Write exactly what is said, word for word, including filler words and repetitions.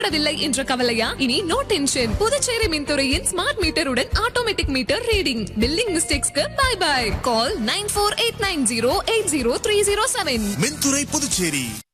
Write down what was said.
வில்லை என்ற கவலையா? இனி no tension. Puducherry மின்துறையின் smart மீட்டருடன் automatic meter reading. Billing மிஸ்டேக்ஸ்க்கு by by. Call nine four eight nine zero eight zero three zero seven. மின்துறை புதுச்சேரி.